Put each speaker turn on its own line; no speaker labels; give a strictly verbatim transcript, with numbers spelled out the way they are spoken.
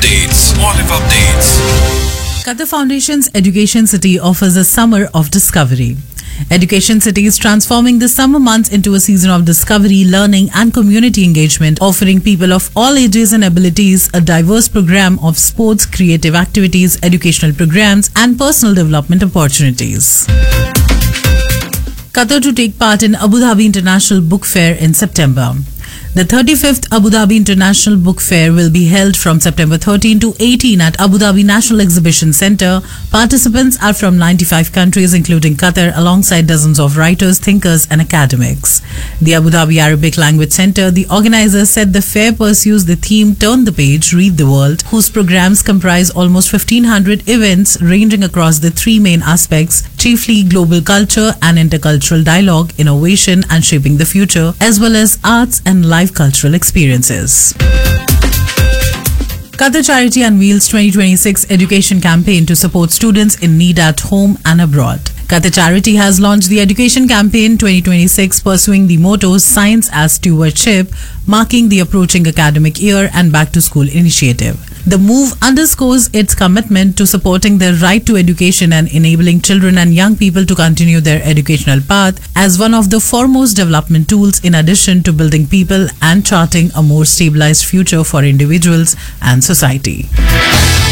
updates. Olive updates.
Qatar Foundation's Education City offers a summer of discovery. Education City is transforming the summer months into a season of discovery, learning and community engagement, offering people of all ages and abilities a diverse program of sports, creative activities, educational programs and personal development opportunities. Qatar to take part in Abu Dhabi International Book Fair in September. The thirty-fifth Abu Dhabi International Book Fair will be held from September thirteenth to eighteenth at Abu Dhabi National Exhibition Centre. Participants are from ninety-five countries including Qatar, alongside dozens of writers, thinkers and academics. The Abu Dhabi Arabic Language Centre, the organisers, said the fair pursues the theme Turn the Page, Read the World, whose programs comprise almost fifteen hundred events ranging across the three main aspects, chiefly global culture and intercultural dialogue, innovation and shaping the future, as well as arts and life cultural experiences. Qatar Charity unveils twenty twenty-six education campaign to support students in need at home and abroad. Qatar Charity has launched the Education Campaign twenty twenty-six, pursuing the motto Science as Stewardship, marking the approaching academic year and Back to School initiative. The move underscores its commitment to supporting the right to education and enabling children and young people to continue their educational path as one of the foremost development tools, in addition to building people and charting a more stabilized future for individuals and society.